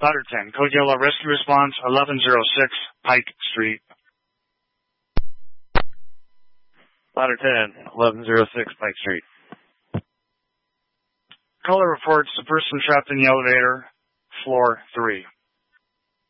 Ladder 10, Code Yellow Rescue Response, 1106 Pike Street. Ladder 10, 1106 Pike Street. Caller reports the person trapped in the elevator, floor 3.